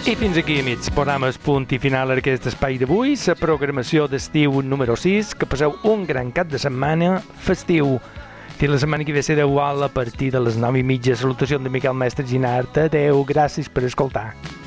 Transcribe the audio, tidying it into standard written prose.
I fins aquí, amics, posam el punt i final a aquest espai d'avui, la programació d'estiu número 6, que passeu un gran cap de setmana festiu. Fins la setmana que ve serà igual a partir de les 9:30. Salutacions de Miquel Mestre Ginart. Adeu, gràcies per escoltar.